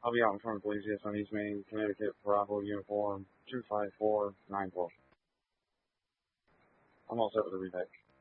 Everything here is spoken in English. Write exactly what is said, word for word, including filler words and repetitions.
I'll be out in front of police, yes, on East Main, Connecticut, Bravo Uniform two five four nine four. I'm all set with the retake.